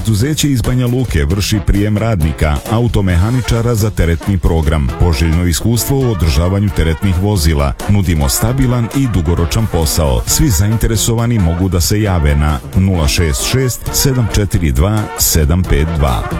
Preduzeće iz Banja Luke vrši prijem radnika, automehaničara za teretni program, poželjno iskustvo u održavanju teretnih vozila. Nudimo stabilan i dugoročan posao. Svi zainteresovani mogu da se jave na 066 742 752.